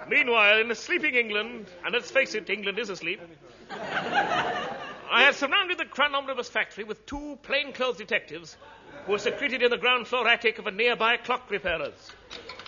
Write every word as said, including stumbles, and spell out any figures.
Meanwhile, in a sleeping England, and let's face it, England is asleep, I had surrounded the Crown Omnibus factory with two plainclothes detectives who were secreted in the ground floor attic of a nearby clock repairer's.